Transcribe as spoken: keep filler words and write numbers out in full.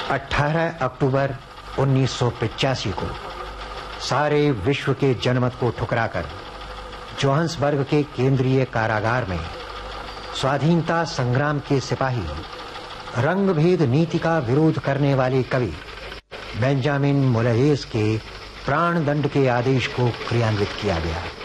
अठारह अक्टूबर उन्नीस सौ पचासी को सारे विश्व के जनमत को ठुकराकर जोहान्सबर्ग के केंद्रीय कारागार में स्वाधीनता संग्राम के सिपाही, रंगभेद नीति का विरोध करने वाले कवि बेंजामिन मोलायेस के प्राण दंड के आदेश को क्रियान्वित किया गया।